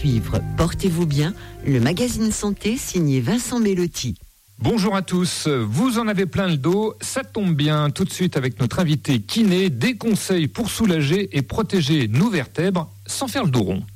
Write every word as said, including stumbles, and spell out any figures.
suivre Portez-vous bien, le magazine santé signé Vincent Mellotti. Bonjour à tous, vous en avez plein le dos, ça tombe bien, tout de suite avec notre invité kiné, des conseils pour soulager et protéger nos vertèbres sans faire le dos rond.